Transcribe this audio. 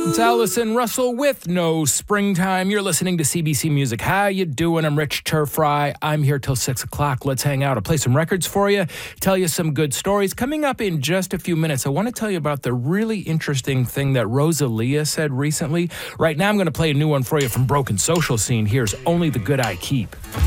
It's Allison Russell with No Springtime. You're listening to CBC Music. How you doing? I'm Rich Turfry. I'm here till 6 o'clock. Let's hang out. I'll play some records for you, tell you some good stories. Coming up in just a few minutes, I want to tell you about the really interesting thing that Rosalia said recently. Right now, I'm going to play a new one for you from Broken Social Scene. Here's Only the Good I Keep.